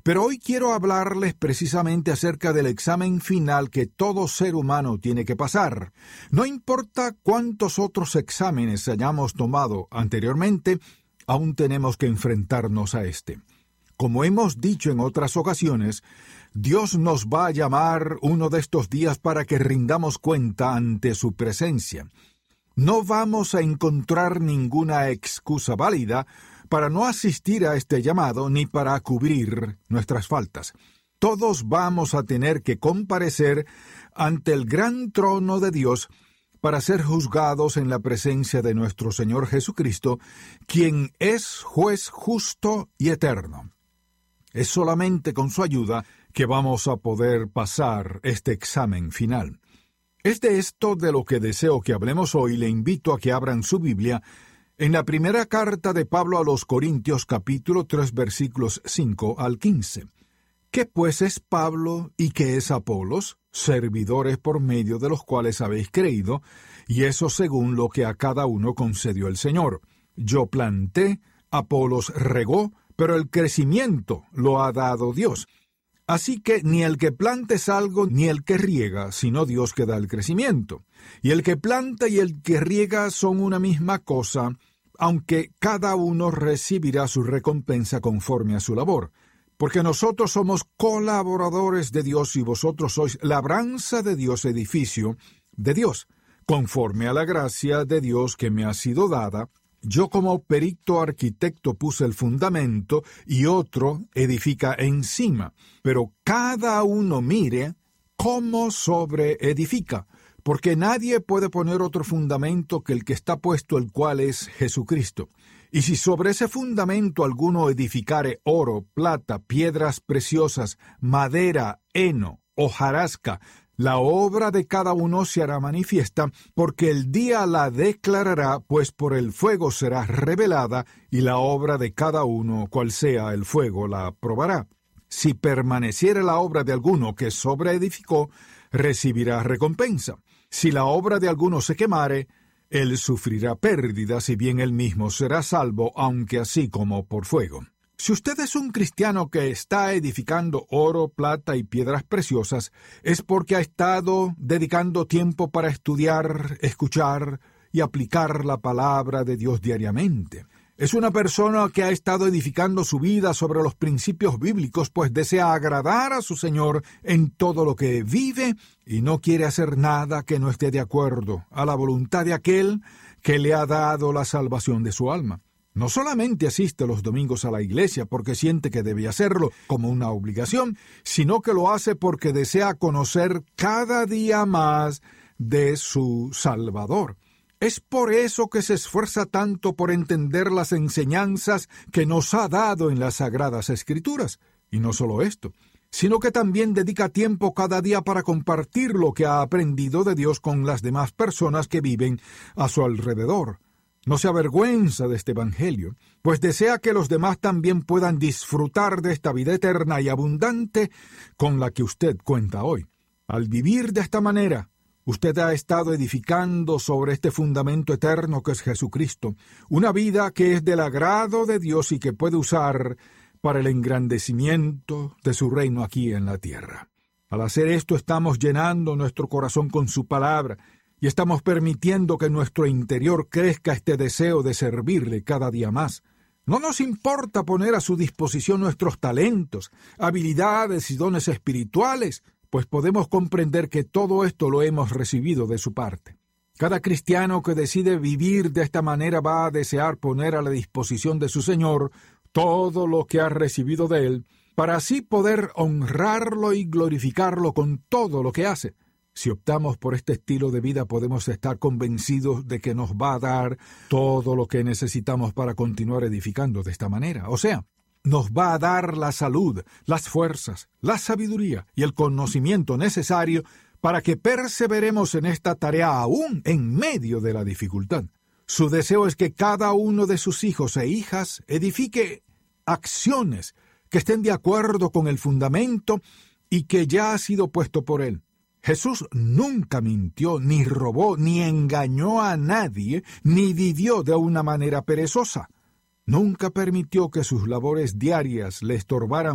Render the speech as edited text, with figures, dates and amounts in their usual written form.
Pero hoy quiero hablarles precisamente acerca del examen final que todo ser humano tiene que pasar. No importa cuántos otros exámenes hayamos tomado anteriormente, aún tenemos que enfrentarnos a este. Como hemos dicho en otras ocasiones, Dios nos va a llamar uno de estos días para que rindamos cuenta ante su presencia. No vamos a encontrar ninguna excusa válida para no asistir a este llamado ni para cubrir nuestras faltas. Todos vamos a tener que comparecer ante el gran trono de Dios para ser juzgados en la presencia de nuestro Señor Jesucristo, quien es juez justo y eterno. Es solamente con su ayuda que vamos a poder pasar este examen final. Es de esto de lo que deseo que hablemos hoy. Le invito a que abran su Biblia en la primera carta de Pablo a los Corintios, capítulo 3, versículos 5 al 15. ¿Qué pues es Pablo y qué es Apolos? Servidores por medio de los cuales habéis creído, y eso según lo que a cada uno concedió el Señor. Yo planté, Apolos regó, pero el crecimiento lo ha dado Dios. Así que ni el que planta es algo, ni el que riega, sino Dios que da el crecimiento. Y el que planta y el que riega son una misma cosa, aunque cada uno recibirá su recompensa conforme a su labor. Porque nosotros somos colaboradores de Dios y vosotros sois labranza de Dios, edificio de Dios. Conforme a la gracia de Dios que me ha sido dada, yo como perito arquitecto puse el fundamento y otro edifica encima. Pero cada uno mire cómo sobreedifica, porque nadie puede poner otro fundamento que el que está puesto, el cual es Jesucristo. Y si sobre ese fundamento alguno edificare oro, plata, piedras preciosas, madera, heno, hojarasca, la obra de cada uno se hará manifiesta, porque el día la declarará, pues por el fuego será revelada, y la obra de cada uno, cual sea el fuego, la probará. Si permaneciere la obra de alguno que sobreedificó, recibirá recompensa. Si la obra de alguno se quemare, él sufrirá pérdida, si bien él mismo será salvo, aunque así como por fuego. Si usted es un cristiano que está edificando oro, plata y piedras preciosas, es porque ha estado dedicando tiempo para estudiar, escuchar y aplicar la palabra de Dios diariamente. Es una persona que ha estado edificando su vida sobre los principios bíblicos, pues desea agradar a su Señor en todo lo que vive y no quiere hacer nada que no esté de acuerdo a la voluntad de aquel que le ha dado la salvación de su alma. No solamente asiste los domingos a la iglesia porque siente que debe hacerlo como una obligación, sino que lo hace porque desea conocer cada día más de su Salvador. Es por eso que se esfuerza tanto por entender las enseñanzas que nos ha dado en las Sagradas Escrituras. Y no solo esto, sino que también dedica tiempo cada día para compartir lo que ha aprendido de Dios con las demás personas que viven a su alrededor. No se avergüenza de este Evangelio, pues desea que los demás también puedan disfrutar de esta vida eterna y abundante con la que usted cuenta hoy. Al vivir de esta manera, usted ha estado edificando sobre este fundamento eterno que es Jesucristo, una vida que es del agrado de Dios y que puede usar para el engrandecimiento de su reino aquí en la tierra. Al hacer esto estamos llenando nuestro corazón con su palabra, y estamos permitiendo que en nuestro interior crezca este deseo de servirle cada día más. No nos importa poner a su disposición nuestros talentos, habilidades y dones espirituales, pues podemos comprender que todo esto lo hemos recibido de su parte. Cada cristiano que decide vivir de esta manera va a desear poner a la disposición de su Señor todo lo que ha recibido de Él, para así poder honrarlo y glorificarlo con todo lo que hace. Si optamos por este estilo de vida, podemos estar convencidos de que nos va a dar todo lo que necesitamos para continuar edificando de esta manera. O sea, nos va a dar la salud, las fuerzas, la sabiduría y el conocimiento necesario para que perseveremos en esta tarea aún en medio de la dificultad. Su deseo es que cada uno de sus hijos e hijas edifique acciones que estén de acuerdo con el fundamento y que ya ha sido puesto por él. Jesús nunca mintió, ni robó, ni engañó a nadie, ni vivió de una manera perezosa. Nunca permitió que sus labores diarias le estorbaran